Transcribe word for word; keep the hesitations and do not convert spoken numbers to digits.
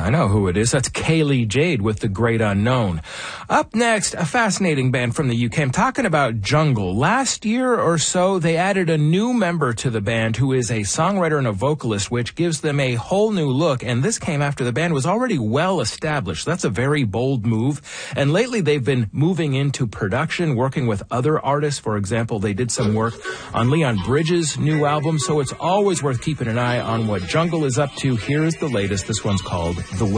I know who it is. That's Kaylee Jade with The Great Unknown. Up next, a fascinating band from the U K. I'm talking about Jungle. Last year or so, they added a new member to the band who is a songwriter and a vocalist, which gives them a whole new look. And this came after the band was already well established. That's a very bold move. And lately, they've been moving into production, working with other artists. For example, they did some work on Leon Bridges' new album. So it's always worth keeping an eye on what Jungle is up to. Here is the latest. This one's called